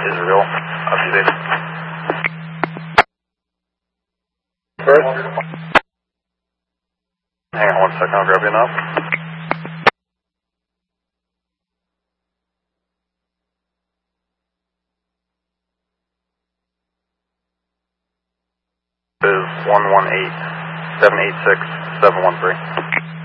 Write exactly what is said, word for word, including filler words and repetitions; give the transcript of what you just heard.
Israel. Up to date. First. Hang on one second, I'll grab you now. Is one one eight, seven eight six, seven one three.